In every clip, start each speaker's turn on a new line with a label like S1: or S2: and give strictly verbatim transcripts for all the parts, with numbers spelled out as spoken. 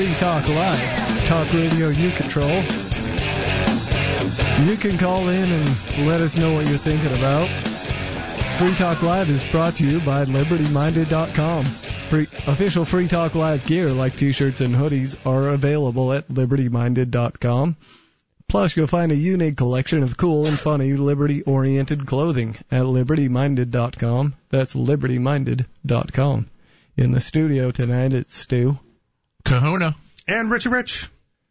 S1: Free Talk Live, talk radio you control. You can call in and let us know what you're thinking about. Free Talk Live is brought to you by Liberty Minded dot com. Free, official Free Talk Live gear like t-shirts and hoodies are available at Liberty Minded dot com. Plus, you'll find a unique collection of cool and funny Liberty-oriented clothing at Liberty Minded dot com. That's Liberty Minded dot com. In the studio tonight, it's Stu.
S2: Kahuna.
S3: And Richie Rich.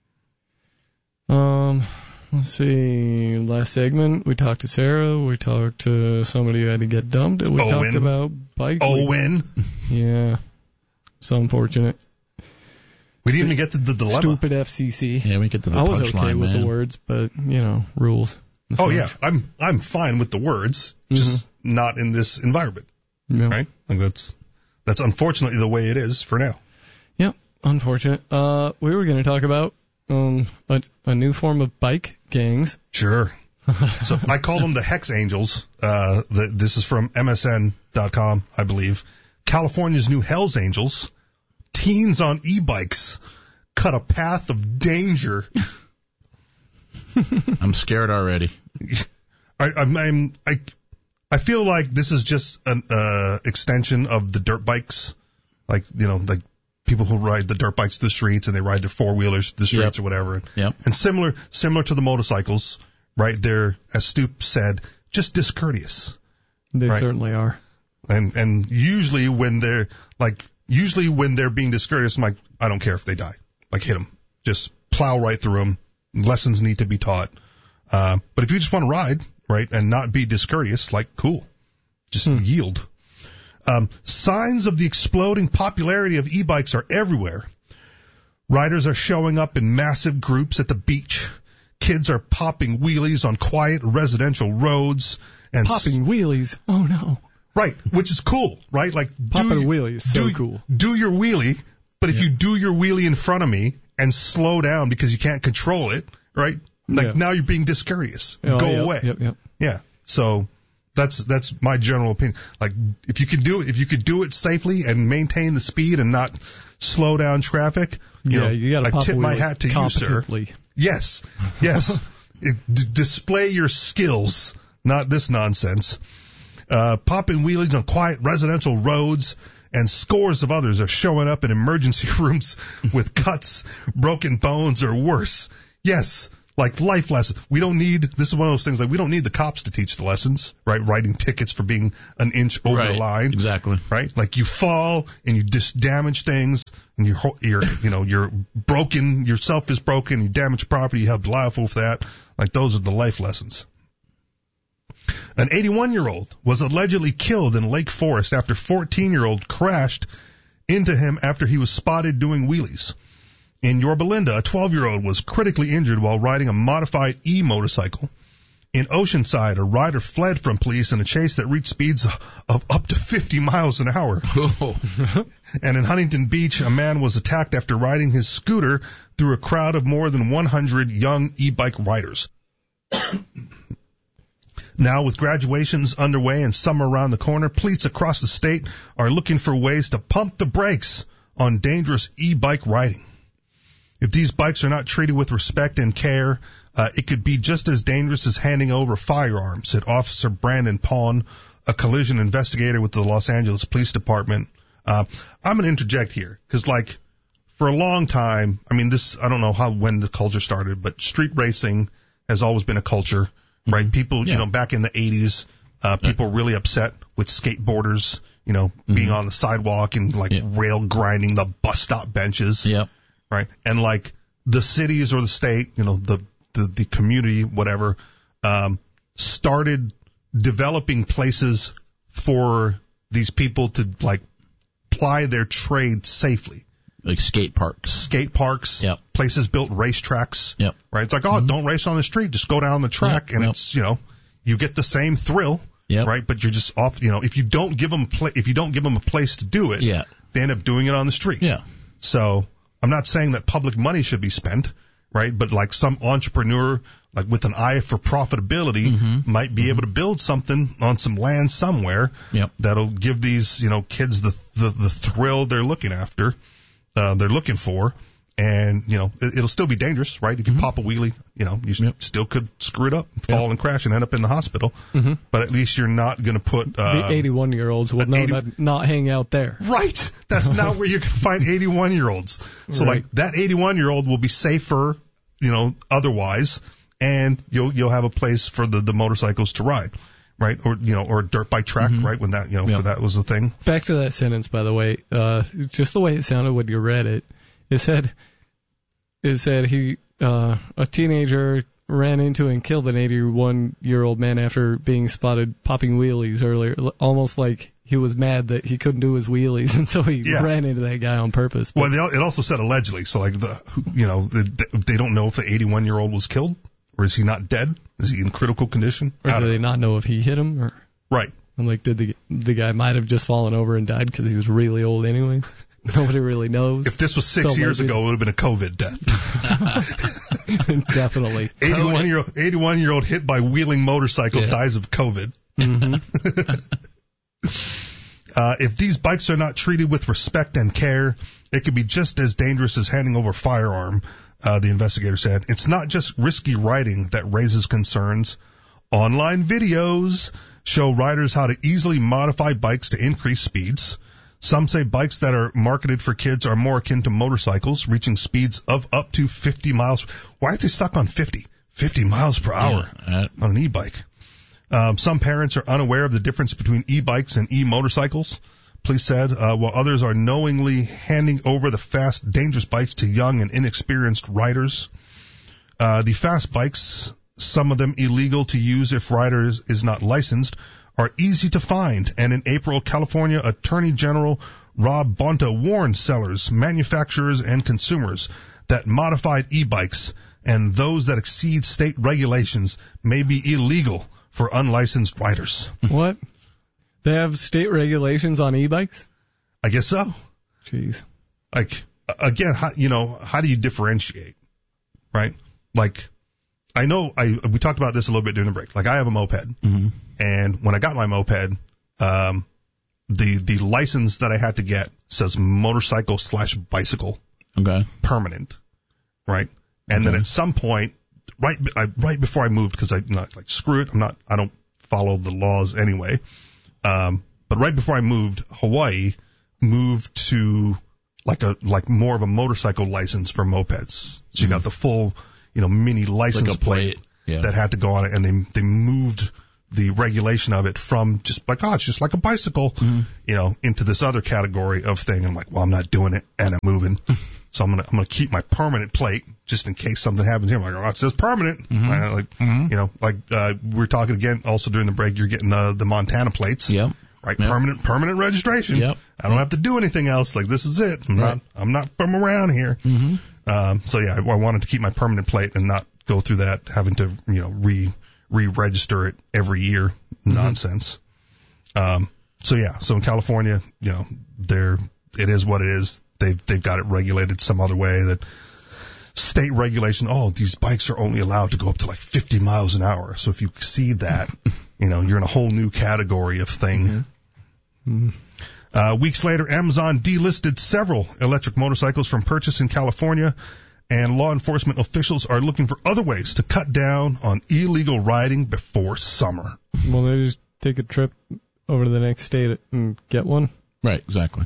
S1: Um... Let's see, last segment, we talked to Sarah, we talked to somebody who had to get dumped, we
S3: Owen.
S1: talked about bike.
S3: Owen.
S1: Yeah, it's unfortunate.
S3: We didn't even get to the dilemma.
S1: Stupid F C C.
S2: Yeah, we get to the
S1: I was okay
S2: punchline,
S1: with
S2: man.
S1: the words, but, you know, rules.
S3: Oh, yeah, I'm I'm fine with the words, just mm-hmm. not in this environment,
S1: yeah.
S3: right? Like that's that's unfortunately the way it is for now.
S1: Yep, unfortunate. Uh, we were going to talk about Um, a, a new form of bike gangs.
S3: Sure. So I call them the Hex Angels. Uh, the, this is from M S N dot com, I believe. California's new Hells Angels. Teens on e-bikes cut a path of danger.
S2: I'm scared already.
S3: I, I'm, I'm, I, I feel like this is just an uh, extension of the dirt bikes, like you know, like. People who ride the dirt bikes to the streets and they ride their four wheelers to the streets
S2: yep.
S3: or whatever.
S2: Yep.
S3: And similar, similar to the motorcycles, right? They're, as Stoop said, just discourteous.
S1: They
S3: right?
S1: certainly are.
S3: And, and usually when they're like, usually when they're being discourteous, I'm like, I don't care if they die. Like hit them. Just plow right through them. Lessons need to be taught. Uh, but if you just want to ride, right, and not be discourteous, like cool. Just hmm. yield. Um, signs of the exploding popularity of e-bikes are everywhere. Riders are showing up in massive groups at the beach. Kids are popping wheelies on quiet residential roads. And
S1: popping s- wheelies? Oh, no.
S3: Right, which is cool, right? Like
S1: Popping
S3: do,
S1: a wheelie is so
S3: do,
S1: cool.
S3: Do your wheelie, but if
S1: yeah.
S3: you do your wheelie in front of me and slow down because you can't control it, right? Like
S1: yeah.
S3: now you're being discourteous.
S1: Oh,
S3: Go
S1: yep,
S3: away.
S1: Yep, yep.
S3: Yeah, so... That's that's my general opinion. Like if you could do it, if you could do it safely and maintain the speed and not slow down traffic, you
S1: yeah,
S3: know,
S1: you gotta
S3: I
S1: pop
S3: tip my hat to you, sir. Yes, yes. it, d- display your skills, not this nonsense. Uh, popping wheelies on quiet residential roads, and scores of others are showing up in emergency rooms with cuts, broken bones, or worse. Yes. Like life lessons. We don't need, this is one of those things, like we don't need the cops to teach the lessons, right? Writing tickets for being an inch over
S2: right,
S3: the line.
S2: Exactly.
S3: Right? Like you fall and you dis- damage things and you're, you're, you know, you're broken, yourself is broken, you damage property, you have liable for that. Like those are the life lessons. An eighty-one-year-old was allegedly killed in Lake Forest after fourteen-year-old crashed into him after he was spotted doing wheelies. In Yorba Linda, a twelve-year-old was critically injured while riding a modified e-motorcycle. In Oceanside, a rider fled from police in a chase that reached speeds of up to fifty miles an hour.
S2: Oh.
S3: And in Huntington Beach, a man was attacked after riding his scooter through a crowd of more than one hundred young e-bike riders. Now, with graduations underway and summer around the corner, police across the state are looking for ways to pump the brakes on dangerous e-bike riding. If these bikes are not treated with respect and care, uh, it could be just as dangerous as handing over firearms, said Officer Brandon Pawn, a collision investigator with the Los Angeles Police Department. Uh, I'm going to interject here, because, like, for a long time, I mean, this, I don't know how, when the culture started, but street racing has always been a culture, mm-hmm. right? People, yeah. you know, back in the eighties, uh, people yeah. really upset with skateboarders, you know, mm-hmm. being on the sidewalk and, like, yeah. rail grinding the bus stop benches.
S2: Yeah.
S3: Right. And like the cities or the state, you know, the, the, the community, whatever, um, started developing places for these people to like ply their trade safely.
S2: Like skate parks.
S3: Skate parks.
S2: Yep.
S3: Places built racetracks.
S2: Yep.
S3: Right. It's like, oh, mm-hmm. don't race on the street. Just go down the track. Yep. And yep. it's, you know, you get the same thrill.
S2: Yep.
S3: Right. But you're just off, you know, if you don't give them, pla- if you don't give them a place to do it,
S2: yeah.
S3: they end up doing it on the street.
S2: Yeah.
S3: So, I'm not saying that public money should be spent, right? But like some entrepreneur, like with an eye for profitability, mm-hmm. might be mm-hmm. able to build something on some land somewhere
S2: yep.
S3: that'll give these, you know, kids the the, the thrill they're looking after, uh, they're looking for, And, you know, it, it'll still be dangerous, right? If you mm-hmm. pop a wheelie, you know, you yep. still could screw it up, fall yep. and crash and end up in the hospital. Mm-hmm. But at least you're not going to put... Uh,
S1: the eighty-one-year-olds will know eighty not, not hang out there.
S3: Right. That's not where you're going to find eighty-one-year-olds. So, right. like, that eighty-one-year-old will be safer, you know, otherwise, and you'll you'll have a place for the, the motorcycles to ride, right? Or, you know, or a dirt bike track, mm-hmm. right, when that, you know, yep. for that was the thing.
S1: Back to that sentence, by the way, uh, just the way it sounded when you read it, it said... It said he, uh, a teenager ran into and killed an eighty-one-year-old man after being spotted popping wheelies earlier, almost like he was mad that he couldn't do his wheelies, and so he yeah. ran into that guy on purpose.
S3: But, well, it also said allegedly, so like the, you know, the, they don't know if the eighty-one-year-old was killed, or is he not dead? Is he in critical condition?
S1: Or do they not know if he hit him? Or
S3: right.
S1: And like, did the the guy might have just fallen over and died because he was really old anyways? Nobody really knows.
S3: If this was six so years maybe. ago, it would have been a COVID death.
S1: Definitely.
S3: eighty-one-year-old eighty-one-year-old hit by wheeling motorcycle yeah. dies of COVID. Mm-hmm. uh, if these bikes are not treated with respect and care, it could be just as dangerous as handing over a firearm, uh, the investigator said. It's not just risky riding that raises concerns. Online videos show riders how to easily modify bikes to increase speeds. Some say bikes that are marketed for kids are more akin to motorcycles, reaching speeds of up to fifty miles. Why aren't they stuck on fifty? fifty miles per hour yeah, uh, on an e-bike. Um, some parents are unaware of the difference between e-bikes and e-motorcycles, police said, uh, while others are knowingly handing over the fast, dangerous bikes to young and inexperienced riders. Uh, the fast bikes, some of them illegal to use if riders is not licensed, are easy to find, and in April, California Attorney General Rob Bonta warned sellers, manufacturers, and consumers that modified e-bikes and those that exceed state regulations may be illegal for unlicensed riders.
S1: What? They have state regulations on e-bikes?
S3: I guess so.
S1: Jeez.
S3: Like, again, how, you know, how do you differentiate, right? Like, I know I we talked about this a little bit during the break. Like, I have a moped. Mm-hmm. And when I got my moped, um, the the license that I had to get says motorcycle slash bicycle,
S2: okay,
S3: permanent, right? And okay. then at some point, right I, right before I moved, because I you know, like screw it, I'm not I don't follow the laws anyway. Um, but right before I moved, Hawaii moved to like a like more of a motorcycle license for mopeds. So you mm-hmm. got the full you know mini license
S2: like
S3: plate,
S2: plate yeah.
S3: that had to go on it, and they they moved the regulation of it from just like, oh, it's just like a bicycle, mm-hmm. you know, into this other category of thing. And I'm like, well, I'm not doing it, and I'm moving. So I'm gonna I'm gonna keep my permanent plate just in case something happens here. I'm like, oh, it says permanent. Mm-hmm. Right? Like, mm-hmm. you know, like uh, we were talking again also during the break. You're getting the the Montana plates,
S2: yep.
S3: right?
S2: Yep.
S3: Permanent permanent registration.
S2: Yep.
S3: I don't have to do anything else. Like, this is it. I'm right. not I'm not from around here. Mm-hmm. Um, so yeah, I, I wanted to keep my permanent plate and not go through that having to you know re re-register it every year. Nonsense. Mm-hmm. Um, so yeah, so in California, you know, there, it is what it is. They've, they've got it regulated some other way that state regulation, oh, these bikes are only allowed to go up to like fifty miles an hour. So if you exceed that, you know, you're in a whole new category of thing. Mm-hmm. Mm-hmm. Uh, weeks later, Amazon delisted several electric motorcycles from purchase in California, and law enforcement officials are looking for other ways to cut down on illegal riding before summer.
S1: Well, they just take a trip over to the next state and get one.
S2: Right, exactly.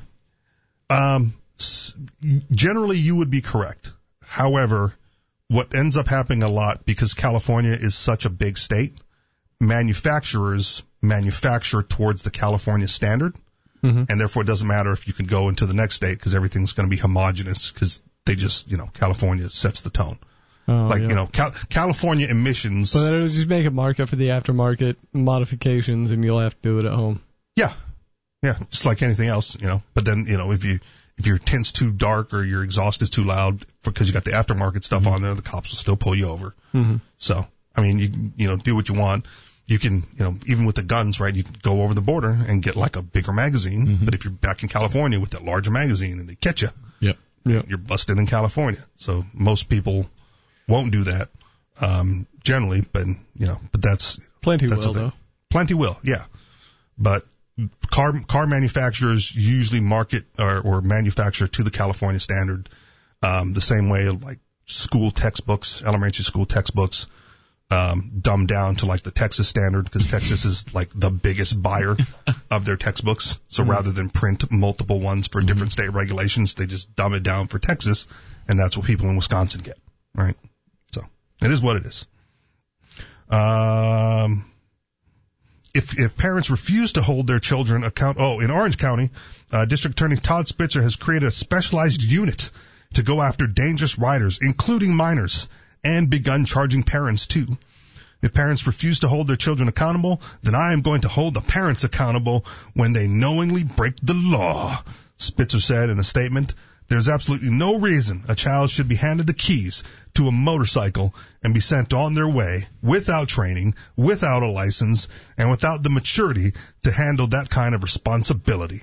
S3: Um, generally, you would be correct. However, what ends up happening a lot, because California is such a big state, manufacturers manufacture towards the California standard, mm-hmm. and therefore it doesn't matter if you can go into the next state because everything's going to be homogenous because they just, you know, California sets the tone. Oh, like, yeah. you know, Cal- California emissions.
S1: But it'll just make a market for the aftermarket modifications, and you'll have to do it at home.
S3: Yeah. Yeah, just like anything else, you know. But then, you know, if you if your tint's too dark or your exhaust is too loud because you got the aftermarket stuff mm-hmm. on there, the cops will still pull you over. Mm-hmm. So, I mean, you you know, do what you want. You can, you know, even with the guns, right, you can go over the border and get like a bigger magazine. Mm-hmm. But if you're back in California with that larger magazine and they catch you,
S2: yep.
S3: Yep. you're busted in California. So most people won't do that, um, generally, but, you know, but that's...
S1: Plenty
S3: that's
S1: will, though.
S3: Plenty will, yeah. But car car manufacturers usually market or, or manufacture to the California standard. Um, the same way like school textbooks, elementary school textbooks, um, dumbed down to like the Texas standard because Texas is like the biggest buyer of their textbooks. So mm-hmm. rather than print multiple ones for mm-hmm. different state regulations, they just dumb it down for Texas, and that's what people in Wisconsin get, right? So it is what it is. Um, if if parents refuse to hold their children account, oh, in Orange County, uh, District Attorney Todd Spitzer has created a specialized unit to go after dangerous riders, including minors, and begun charging parents too. If parents refuse to hold their children accountable, then I am going to hold the parents accountable when they knowingly break the law, Spitzer said in a statement. There's absolutely no reason a child should be handed the keys to a motorcycle and be sent on their way without training, without a license, and without the maturity to handle that kind of responsibility.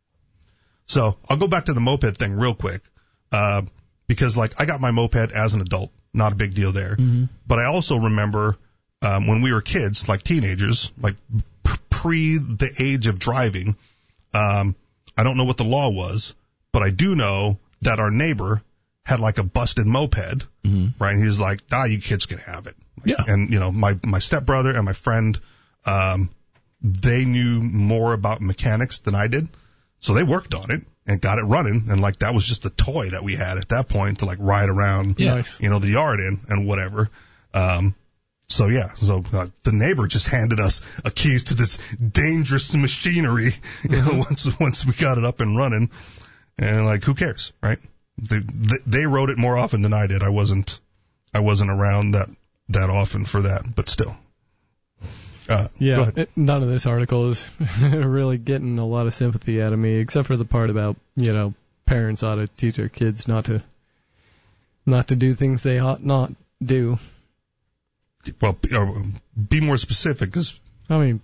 S3: So I'll go back to the moped thing real quick, uh, because like I got my moped as an adult. Not a big deal there. Mm-hmm. But I also remember um, when we were kids, like teenagers, like p- pre the age of driving, um, I don't know what the law was, but I do know that our neighbor had like a busted moped, mm-hmm. right? And he's like, ah, you kids can have it.
S2: Yeah.
S3: And, you know, my, my stepbrother and my friend, um, they knew more about mechanics than I did. So they worked on it and got it running. And like, that was just a toy that we had at that point to like ride around,
S2: yeah.
S3: you know, the yard in and whatever. Um, so yeah, so uh, the neighbor just handed us a keys to this dangerous machinery, you know, mm-hmm. once, once we got it up and running. And like, who cares, right? They, they, they rode it more often than I did. I wasn't, I wasn't around that, that often for that, but still. Uh,
S1: yeah, it, none of this article is really getting a lot of sympathy out of me, except for the part about, you know, parents ought to teach their kids not to, not to do things they ought not do.
S3: Well, be, uh, be more specific, because
S1: I mean,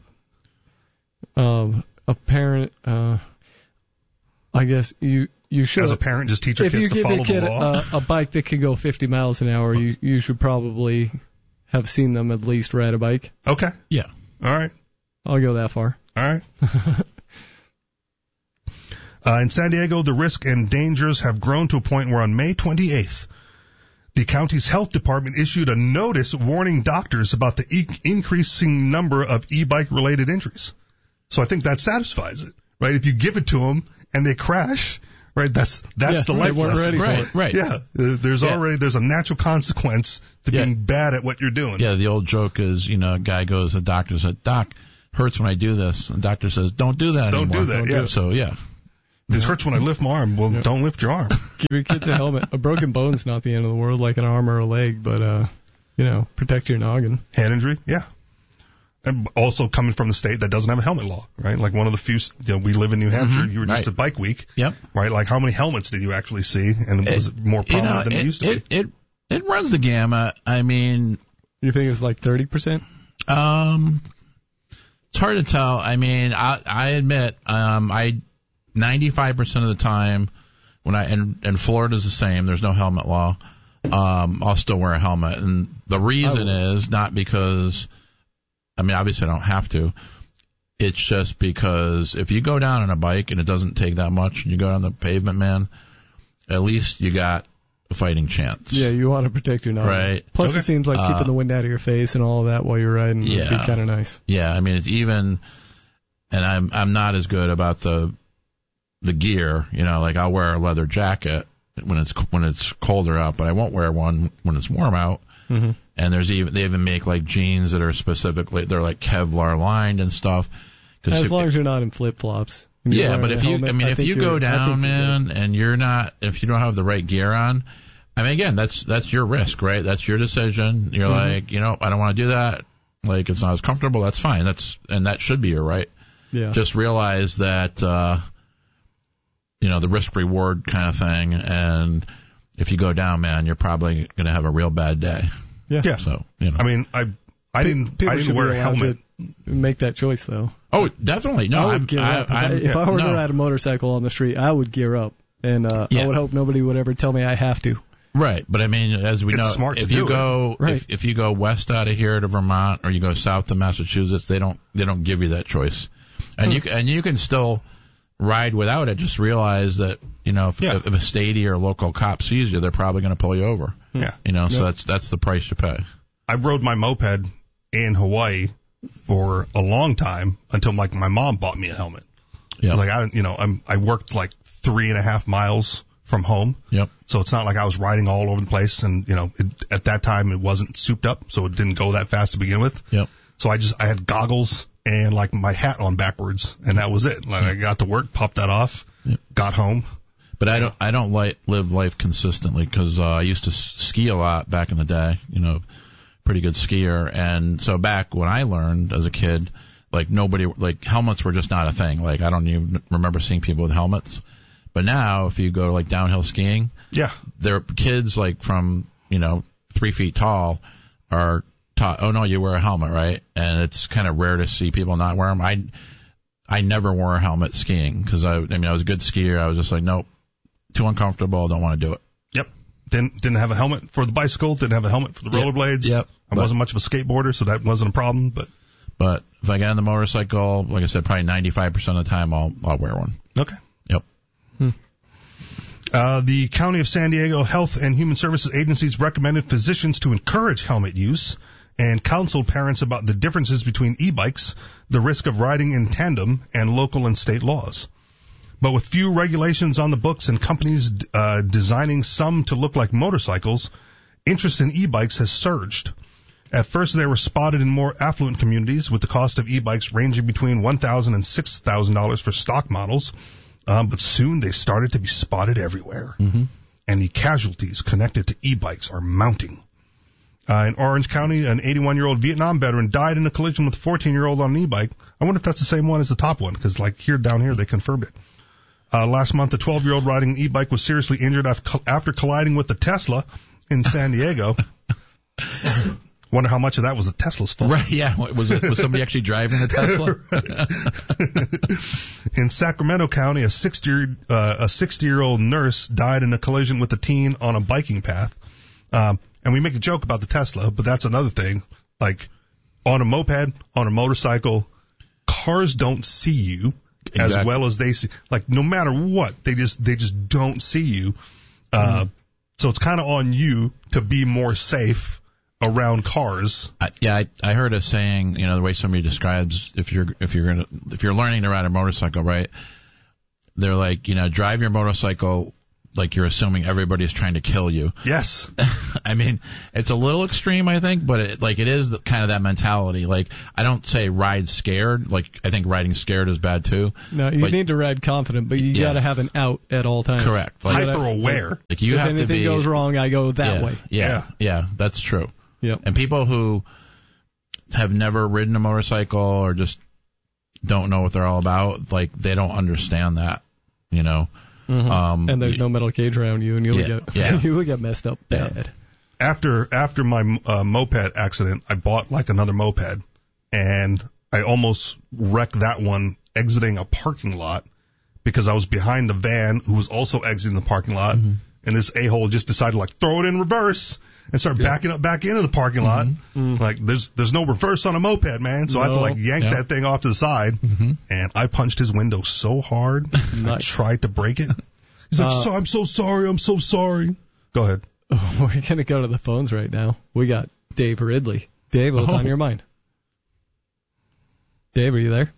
S1: um, a parent, uh, I guess you you should.
S3: As a parent, just teach your
S1: if
S3: kids
S1: you
S3: to follow
S1: give your
S3: the
S1: kid
S3: law.
S1: A, a bike that can go fifty miles an hour, you you should probably have seen them at least ride a bike.
S3: Okay.
S2: Yeah.
S3: All right.
S1: I'll go that far.
S3: All right. uh, in San Diego, the risk and dangers have grown to a point where on May twenty-eighth, the county's health department issued a notice warning doctors about the e- increasing number of e-bike related injuries. So I think that satisfies it, right? If you give it to them and they crash, right, that's that's
S1: yeah,
S3: the life
S1: weren't
S3: lesson.
S1: Ready for
S2: right,
S1: it.
S2: right.
S3: Yeah, uh, there's
S2: yeah.
S3: already there's a natural consequence to
S2: yeah.
S3: being bad at what you're doing.
S2: Yeah, the old joke is, you know, a guy goes to the doctor and says, Doc, hurts when I do this. And the doctor says, don't do that
S3: Don't
S2: anymore.
S3: do that,
S2: Don't
S3: yeah.
S2: do it. So, yeah.
S3: This hurts when I lift my arm. Well,
S1: yeah.
S3: don't lift your arm.
S1: Give your kids a helmet. A broken bone's not the end of the world, like an arm or a leg, but, uh, you know, protect your noggin.
S3: Hand injury, yeah. And also coming from the state that doesn't have a helmet law, right? Like one of the few, you know, we live in New Hampshire.
S2: Mm-hmm.
S3: You were just
S2: right.
S3: at Bike Week,
S2: Yep.
S3: right? Like how many helmets did you actually see? And
S2: It,
S3: was it more prominent
S2: you know,
S3: than it,
S2: it
S3: used to
S2: it,
S3: be?
S2: It, it runs the gamut. I mean,
S1: You think it's like thirty percent?
S2: um, it's hard to tell. I mean, I, I admit, um, I ninety-five percent of the time when I and, and Florida's the same. There's no helmet law. Um, I'll still wear a helmet, and the reason is not because, I mean, obviously I don't have to. It's just because if you go down on a bike and it doesn't take that much, and you go down the pavement, man, at least you got a fighting chance.
S1: Yeah, you want to protect your noggin.
S2: Right.
S1: Plus,
S3: Okay.
S1: it seems like
S2: Uh,
S1: keeping the wind out of your face and all of that while you're riding would
S2: Yeah.
S1: be kind of nice.
S2: Yeah, I mean, it's even, and I'm I'm not as good about the the gear. You know, like I'll wear a leather jacket when it's when it's colder out, but I won't wear one when it's warm out.
S1: Mm-hmm.
S2: And there's even they even make like jeans that are specifically they're like Kevlar lined and stuff. 'Cause
S1: As
S2: if-
S1: long as you're not in flip flops.
S2: Yeah, but if you, I mean, if you go down, man, and you're not, if you don't have the right gear on, I mean, again, that's that's your risk, right? That's your decision. You're
S1: Mm-hmm.
S2: like, you know, I don't want to do that. Like, it's not as comfortable. That's fine. That's and that should be your right.
S1: Yeah.
S2: Just realize that, uh, you know, the risk reward kind of thing. And if you go down, man, you're probably going to have a real bad day.
S1: yeah.
S3: Yeah.
S2: So, you know.
S3: I mean, I I didn't
S1: People
S3: I
S1: should
S3: didn't wear
S1: be
S3: a
S1: allowed
S3: helmet.
S1: to make that choice, though.
S2: Oh, definitely. No,
S1: I would
S2: I'm,
S1: gear
S2: I,
S1: up. If,
S2: I'm,
S1: I, if I were
S2: no.
S1: to ride a motorcycle on the street, I would gear up. And uh,
S2: Yeah.
S1: I would hope nobody would ever tell me I have to.
S2: Right, but I mean, as we
S3: It's
S2: know,
S3: smart to
S2: if
S3: do
S2: you
S3: it.
S2: go
S1: Right.
S2: if, if you go west out of here to Vermont, or you go south to Massachusetts, they don't they don't give you that choice, and
S1: Hmm.
S2: you can- and you can still ride without it, just realize that, you know, if,
S3: Yeah.
S2: if a statey or local cop sees you, they're probably going to pull you over.
S3: Yeah.
S2: You know, so
S1: Yep.
S2: that's that's the price you pay.
S3: I rode my moped in Hawaii for a long time until like my mom bought me a helmet.
S2: Yep.
S3: Like I, you know, I'm I worked like three and a half miles from home,
S2: Yep.
S3: so it's not like I was riding all over the place. And you know, it, at that time it wasn't souped up, so it didn't go that fast to begin with.
S2: Yep.
S3: So I just I had goggles and like my hat on backwards, and that was it. Like I got to work, popped that off,
S2: Yep.
S3: got home.
S2: But I don't I don't like live life consistently because uh, I used to s- ski a lot back in the day. You know, pretty good skier, and so back when I learned as a kid, like nobody like helmets were just not a thing. Like I don't even remember seeing people with helmets. But now, if you go like downhill skiing,
S3: Yeah,
S2: there kids like from you know three feet tall are taught. Oh no, you wear a helmet, right? And it's kind of rare to see people not wear them. I I never wore a helmet skiing because I I mean I was a good skier. I was just like nope. Too uncomfortable. Don't want to do it.
S3: Yep. Didn't didn't have a helmet for the bicycle. Didn't have a helmet for the
S2: Yep.
S3: rollerblades.
S2: Yep.
S3: I wasn't much of a skateboarder, so that wasn't a problem. But
S2: But if I get on the motorcycle, like I said, probably ninety-five percent of the time I'll I'll wear one.
S3: okay.
S2: Yep.
S3: Uh, the County of San Diego Health and Human Services agencies recommended physicians to encourage helmet use and counseled parents about the differences between e-bikes, the risk of riding in tandem, and local and state laws. But with few regulations on the books and companies uh, designing some to look like motorcycles, interest in e-bikes has surged. At first, they were spotted in more affluent communities, with the cost of e-bikes ranging between one thousand dollars and six thousand dollars for stock models. Um, but soon they started to be spotted everywhere.
S2: Mm-hmm.
S3: And the casualties connected to e-bikes are mounting. Uh, in Orange County, an eighty-one-year-old Vietnam veteran died in a collision with a fourteen-year-old on an e-bike. I wonder if that's the same one as the top one, because like here down here they confirmed it. Uh, last month, a twelve-year-old riding an e-bike was seriously injured after, after colliding with a Tesla in San Diego. Wonder how much of that was the Tesla's fault.
S2: Right? Yeah. Was it was somebody actually driving a Tesla?
S3: In Sacramento County, a sixty uh, a sixty-year-old nurse died in a collision with a teen on a biking path. Um, and we make a joke about the Tesla, but that's another thing. Like on a moped, on a motorcycle, cars don't see you as
S2: Exactly.
S3: well as they see. Like no matter what, they just they just don't see you. Uh, mm. So it's kind of on you to be more safe around cars.
S2: I, yeah, I, I heard a saying, you know, the way somebody describes if you're if you're gonna if you're learning to ride a motorcycle, right? They're like, you know, drive your motorcycle like you're assuming everybody's trying to kill you.
S3: Yes.
S2: I mean, it's a little extreme, I think, but it, like it is the, kind of that mentality. Like I don't say ride scared. Like I think riding scared is bad too.
S1: No, you
S2: but,
S1: need to ride confident, but you
S2: yeah.
S1: got to have an out at all times.
S2: Correct. Like,
S3: Hyper aware.
S2: Like you
S1: if
S2: have to be.
S1: If anything goes wrong, I go that
S2: yeah,
S1: way.
S2: Yeah,
S3: Yeah.
S2: yeah, that's true.
S1: Yep.
S2: And people who have never ridden a motorcycle or just don't know what they're all about, like they don't understand that, you know.
S1: Mm-hmm.
S2: Um,
S1: and there's no metal cage around you, and you'll
S2: yeah,
S1: get
S2: yeah.
S1: you'll get messed up
S2: Yeah.
S1: bad.
S3: After after my uh, moped accident, I bought like another moped, and I almost wrecked that one exiting a parking lot because I was behind the van who was also exiting the parking lot,
S2: Mm-hmm.
S3: and this a-hole just decided to like throw it in reverse and start
S2: Yeah.
S3: backing up back into the parking lot.
S1: Mm-hmm.
S3: Like there's there's no reverse on a moped, man. So I had to
S1: No.
S3: like yank
S2: Yeah.
S3: that thing off to the side,
S2: Mhm.
S3: and I punched his window so hard I
S1: Nice.
S3: tried to break it. He's like,
S1: Uh,
S3: so, I'm so sorry, I'm so sorry. Go ahead.
S1: We're gonna go to the phones right now. We got Dave Ridley. Dave, what's
S2: Oh.
S1: on your mind? Dave, are you there?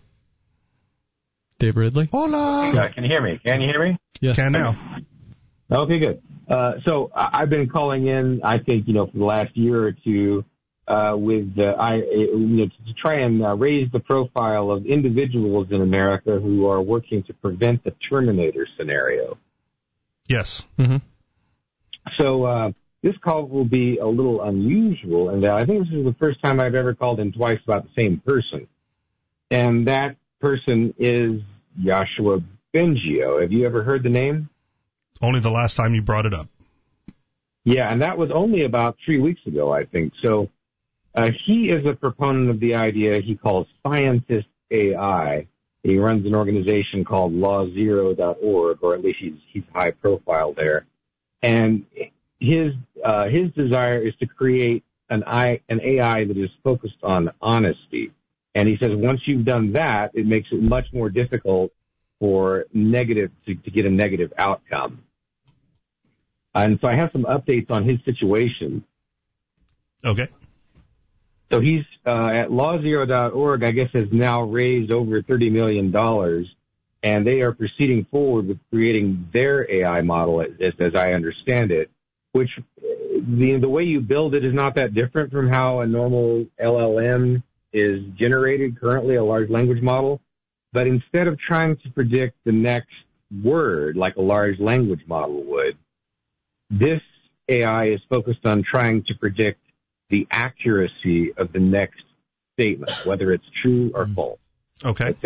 S1: Dave Ridley?
S3: Hola.
S4: Uh, can you hear me? Can you hear me?
S1: Yes.
S3: Can now.
S4: Okay, good. Uh, so I- I've been calling in, I think, you know, for the last year or two, uh, with, uh, I, you know, to try and uh, raise the profile of individuals in America who are working to prevent the Terminator scenario.
S3: Yes.
S1: Mm-hmm.
S4: So, uh, this call will be a little unusual, and I think this is the first time I've ever called in twice about the same person. And that person is Joshua Bengio. Have you ever heard the name?
S3: Only the last time you brought it up.
S4: Yeah, and that was only about three weeks ago, I think. So uh, he is a proponent of the idea he calls scientist A I. He runs an organization called law zero dot org, or at least he's he's high profile there. And his uh, his desire is to create an I an A I that is focused on honesty. And he says once you've done that, it makes it much more difficult for negative to, to get a negative outcome. And so I have some updates on his situation.
S3: Okay.
S4: So he's uh, at law zero dot org, I guess, has now raised over thirty million dollars, and they are proceeding forward with creating their A I model, as, as I understand it, which the, the way you build it is not that different from how a normal L L M is generated currently, a large language model. But instead of trying to predict the next word like a large language model would, this A I is focused on trying to predict the accuracy of the next statement, whether it's true or false.
S3: Okay.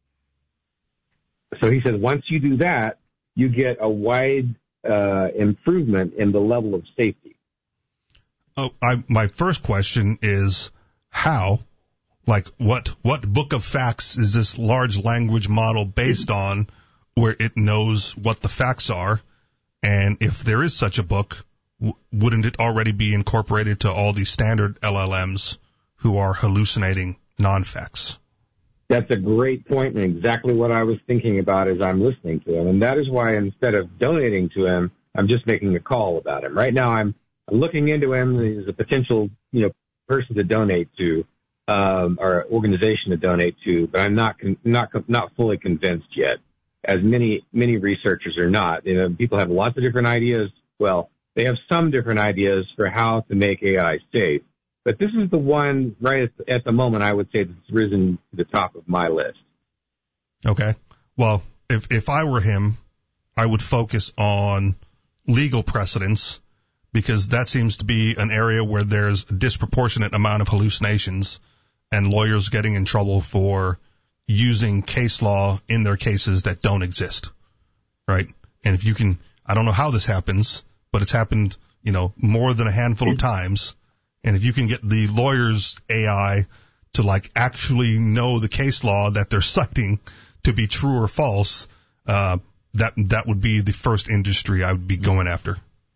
S4: So he says once you do that, you get a wide uh, improvement in the level of safety.
S3: Oh, I, my first question is how? Like, what what book of facts is this large language model based on, where it knows what the facts are? And if there is such a book, w- wouldn't it already be incorporated to all these standard L L Ms who are hallucinating non-facts?
S4: That's a great point, and exactly what I was thinking about as I'm listening to him. And that is why instead of donating to him, I'm just making a call about him. Right now, I'm looking into him as a potential, you know, person to donate to, um, or organization to donate to, but I'm not con- not not fully convinced yet. As many many researchers are not. You know, people have lots of different ideas. Well, they have some different ideas for how to make A I safe. But this is the one right at the, at the moment I would say that's risen to the top of my list.
S3: Okay. Well, if if I were him, I would focus on legal precedents, because that seems to be an area where there's a disproportionate amount of hallucinations and lawyers getting in trouble for using case law in their cases that don't exist, right? And if you can, I don't know how this happens, but it's happened, you know, more than a handful of times. And if you can get the lawyer's A I to, like, actually know the case law that they're citing to be true or false, uh, that that would be the first industry I would be going after.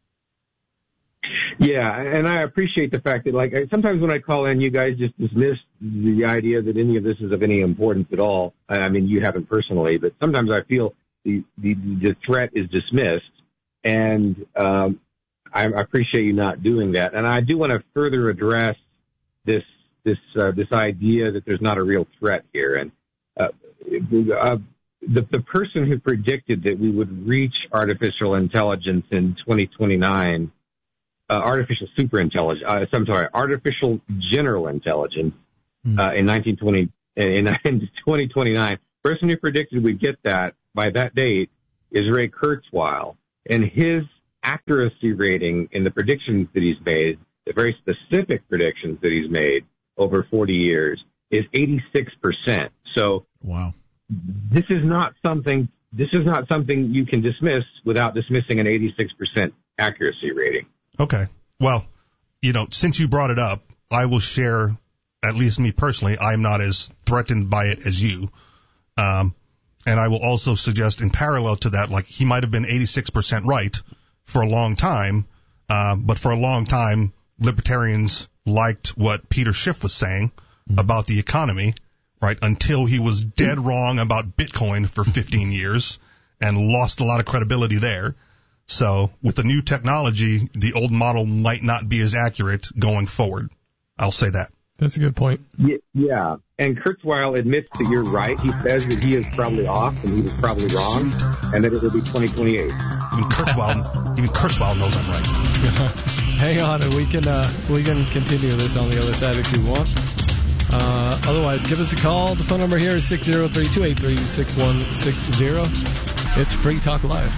S4: Yeah, and I appreciate the fact that, like, sometimes when I call in, you guys just dismiss the idea that any of this is of any importance at all. I mean, you haven't personally, but sometimes I feel the the, the threat is dismissed, and um, I appreciate you not doing that. And I do want to further address this this uh, this idea that there's not a real threat here. And uh, uh, the the person who predicted that we would reach artificial intelligence in twenty twenty-nine. Uh, artificial superintelligence, uh, I'm sorry, artificial general intelligence mm. uh, in nineteen twenty in, in twenty twenty-nine. The person who predicted we'd get that by that date is Ray Kurzweil, and his accuracy rating in the predictions that he's made, the very specific predictions that he's made over forty years, is eighty-six percent. So,
S2: wow,
S4: this is not something. This is not something you can dismiss without dismissing an eighty-six percent accuracy rating.
S3: Okay. Well, you know, since you brought it up, I will share, at least me personally, I'm not as threatened by it as you. Um, and I will also suggest in parallel to that, like, he might have been eighty-six percent right for a long time, uh, but for a long time, libertarians liked what Peter Schiff was saying mm-hmm. about the economy, right, until he was dead wrong about Bitcoin for fifteen years and lost a lot of credibility there. So with the new technology, the old model might not be as accurate going forward. I'll say that.
S1: That's a good point.
S4: Yeah, and Kurzweil admits that you're right. He says that he is probably off and he was probably wrong, and that it will be twenty twenty-eight.
S3: Even Kurzweil, even Kurzweil knows I'm right.
S1: Hang on, and we can uh, we can continue this on the other side if you want. Uh, otherwise, give us a call. The phone number here is six zero three, two eight three, six one six zero. It's Free Talk Live.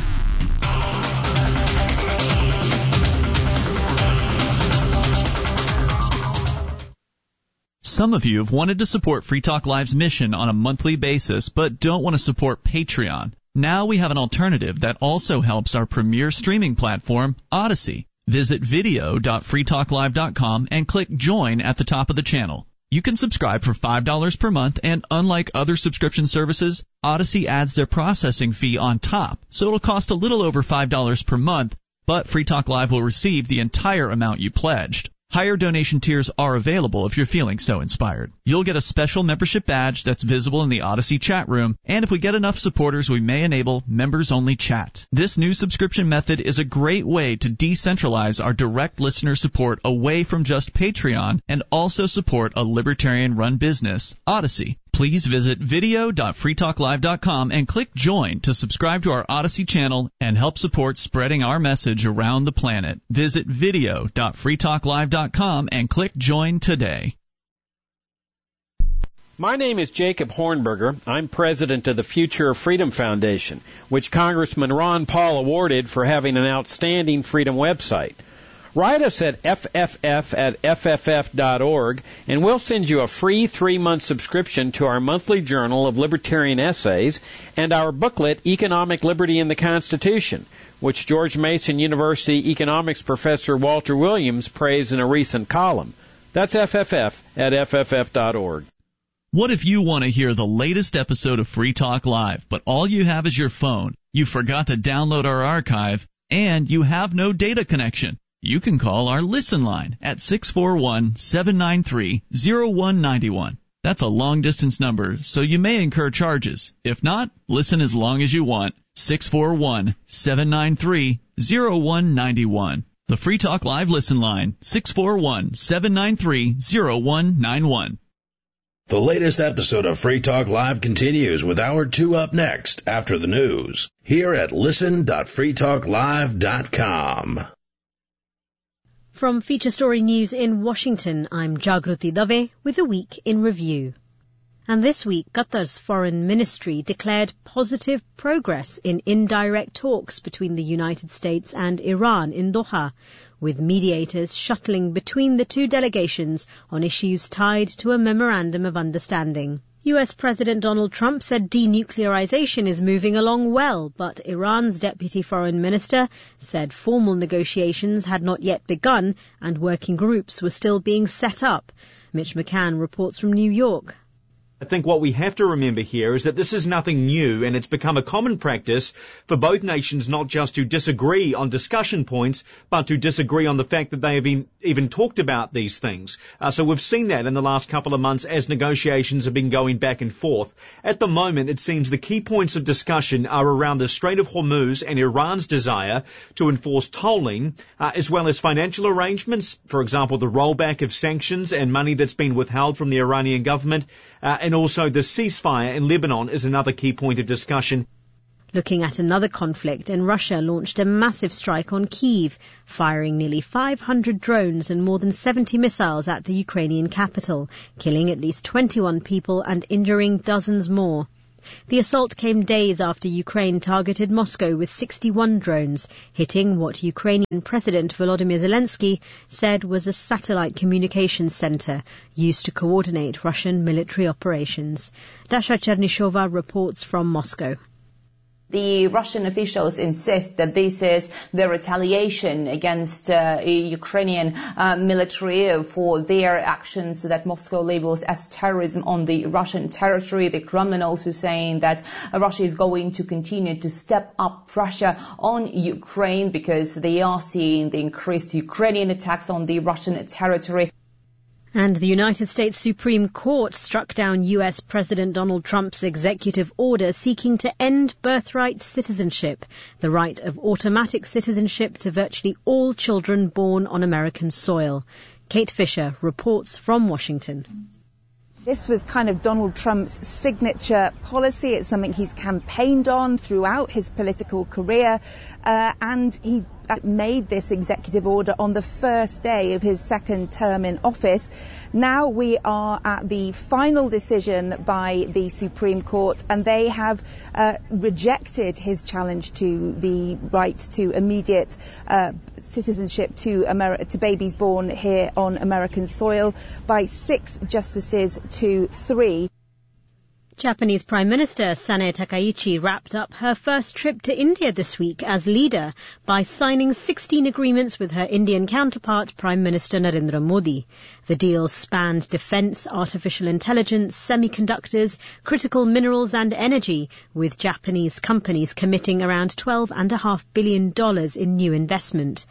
S5: Some of you have wanted to support Free Talk Live's mission on a monthly basis, but don't want to support Patreon. Now we have an alternative that also helps our premier streaming platform, Odyssey. Visit video dot free talk live dot com and click Join at the top of the channel. You can subscribe for five dollars per month, and unlike other subscription services, Odyssey adds their processing fee on top, so it'll cost a little over five dollars per month, but Free Talk Live will receive the entire amount you pledged. Higher donation tiers are available if you're feeling so inspired. You'll get a special membership badge that's visible in the Odyssey chat room, and if we get enough supporters, we may enable members-only chat. This new subscription method is a great way to decentralize our direct listener support away from just Patreon and also support a libertarian-run business, Odyssey. Please visit video dot free talk live dot com and click Join to subscribe to our Odyssey channel and help support spreading our message around the planet. Visit video dot free talk live dot com and click Join today.
S6: My name is Jacob Hornberger. I'm president of the Future of Freedom Foundation, which Congressman Ron Paul awarded for having an outstanding freedom website. Write us at F F F at F F F dot org, and we'll send you a free three-month subscription to our monthly journal of libertarian essays and our booklet, Economic Liberty in the Constitution, which George Mason University economics professor Walter Williams praised in a recent column. That's F F F at F F F dot org.
S5: What if you want to hear the latest episode of Free Talk Live, but all you have is your phone, you forgot to download our archive, and you have no data connection? You can call our Listen line at six four one, seven nine three, zero one nine one. That's a long-distance number, so you may incur charges. If not, listen as long as you want. six four one, seven nine three, zero one nine one. The Free Talk Live Listen line, six four one, seven nine three, zero one nine one.
S7: The latest episode of Free Talk Live continues with Hour two up next after the news here at listen dot free talk live dot com.
S8: From Feature Story News in Washington, I'm Jagruti Dave with a week in review. And this week, Qatar's foreign ministry declared positive progress in indirect talks between the United States and Iran in Doha, with mediators shuttling between the two delegations on issues tied to a memorandum of understanding. U S President Donald Trump said denuclearization is moving along well, but Iran's deputy foreign minister said formal negotiations had not yet begun and working groups were still being set up. Mitch McCann reports from New York.
S9: I think what we have to remember here is that this is nothing new, and it's become a common practice for both nations not just to disagree on discussion points, but to disagree on the fact that they have been even talked about these things. Uh, so we've seen that in the last couple of months as negotiations have been going back and forth. At the moment, it seems the key points of discussion are around the Strait of Hormuz and Iran's desire to enforce tolling, uh, as well as financial arrangements, for example, the rollback of sanctions and money that's been withheld from the Iranian government, uh, and also the ceasefire in Lebanon is another key point of discussion.
S8: Looking at another conflict, and Russia launched a massive strike on Kyiv, firing nearly five hundred drones and more than seventy missiles at the Ukrainian capital, killing at least twenty-one people and injuring dozens more. The assault came days after Ukraine targeted Moscow with sixty-one drones, hitting what Ukrainian President Volodymyr Zelensky said was a satellite communications center used to coordinate Russian military operations. Dasha Chernyshova reports from Moscow.
S10: The Russian officials insist that this is the retaliation against uh, Ukrainian uh, military for their actions that Moscow labels as terrorism on the Russian territory. The Kremlin also saying that uh, Russia is going to continue to step up pressure on Ukraine because they are seeing the increased Ukrainian attacks on the Russian territory.
S8: And the United States Supreme Court struck down U S President Donald Trump's executive order seeking to end birthright citizenship, the right of automatic citizenship to virtually all children born on American soil. Kate Fisher reports from Washington.
S11: This was kind of Donald Trump's signature policy. It's something he's campaigned on throughout his political career, uh, and he made this executive order on the first day of his second term in office. Now we are at the final decision by the Supreme Court, and they have uh, rejected his challenge to the right to immediate uh, citizenship to, Ameri- to babies born here on American soil by six justices to three.
S8: Japanese Prime Minister Sanae Takaichi wrapped up her first trip to India this week as leader by signing sixteen agreements with her Indian counterpart, Prime Minister Narendra Modi. The deals spanned defence, artificial intelligence, semiconductors, critical minerals and energy, with Japanese companies committing around twelve point five billion dollars in new investment.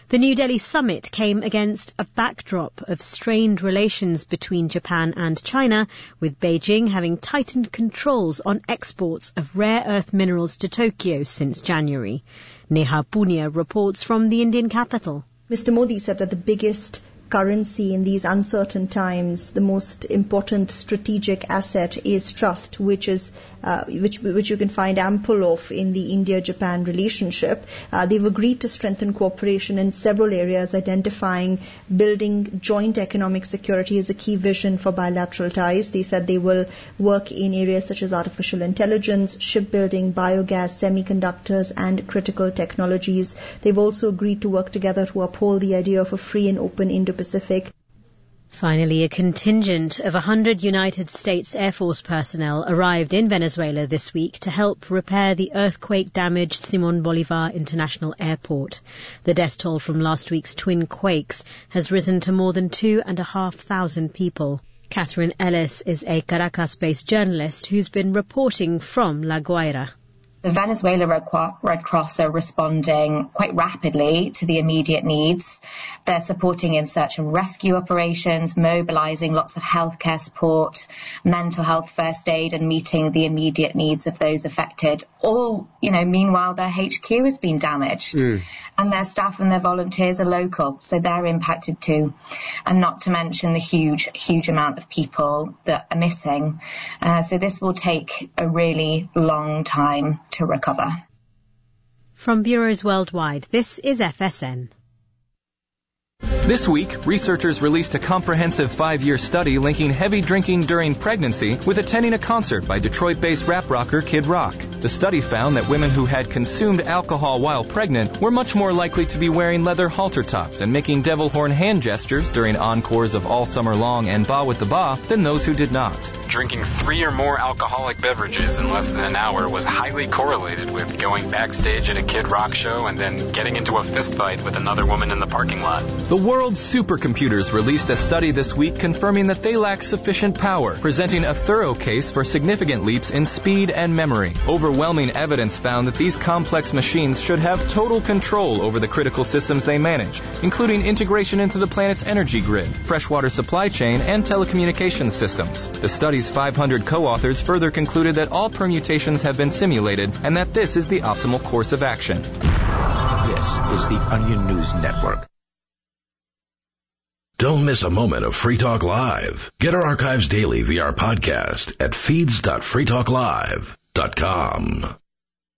S8: The New Delhi summit came against a backdrop of strained relations between Japan and China, with Beijing having tightened controls on exports of rare earth minerals to Tokyo since January. Neha Punia reports from the Indian capital.
S12: Mister Modi said that the biggest currency in these uncertain times, the most important strategic asset is trust, which is uh, which which you can find ample of in the India-Japan relationship. Uh, they've agreed to strengthen cooperation in several areas, identifying building joint economic security as a key vision for bilateral ties. They said they will work in areas such as artificial intelligence, shipbuilding, biogas, semiconductors, and critical technologies. They've also agreed to work together to uphold the idea of a free and open Indo-Pacific.
S8: Finally, a contingent of one hundred United States Air Force personnel arrived in Venezuela this week to help repair the earthquake-damaged Simón Bolívar International Airport. The death toll from last week's twin quakes has risen to more than two and a half thousand people. Catherine Ellis is a Caracas-based journalist who's been reporting from La Guaira.
S13: The Venezuela Red Cross are responding quite rapidly to the immediate needs. They're supporting in search and rescue operations, mobilizing lots of healthcare support, mental health first aid, and meeting the immediate needs of those affected. All, you know, meanwhile, their H Q has been damaged. Mm. And their staff and their volunteers are local, so they're impacted too. And not to mention the huge, huge amount of people that are missing. Uh, so this will take a really long time to recover.
S8: From bureaus worldwide, this is F S N.
S14: This week, researchers released a comprehensive five-year study linking heavy drinking during pregnancy with attending a concert by Detroit-based rap rocker Kid Rock. The study found that women who had consumed alcohol while pregnant were much more likely to be wearing leather halter tops and making devil horn hand gestures during encores of All Summer Long and Ba with the Ba than those who did not.
S15: Drinking three or more alcoholic beverages in less than an hour was highly correlated with going backstage at a Kid Rock show and then getting into a fistfight with another woman in the parking lot.
S14: The world's supercomputers released a study this week confirming that they lack sufficient power, presenting a thorough case for significant leaps in speed and memory. Overwhelming evidence found that these complex machines should have total control over the critical systems they manage, including integration into the planet's energy grid, freshwater supply chain, and telecommunications systems. The study's five hundred co-authors further concluded that all permutations have been simulated and that this is the optimal course of action.
S7: This is the Onion News Network. Don't miss a moment of Free Talk Live. Get our archives daily via our podcast at feeds dot free talk live dot com.